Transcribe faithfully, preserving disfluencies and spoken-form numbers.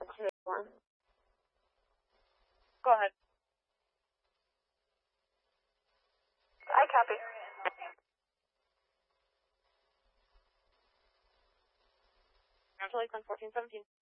two one. Go ahead. I copy. Angela, fourteen seventeen.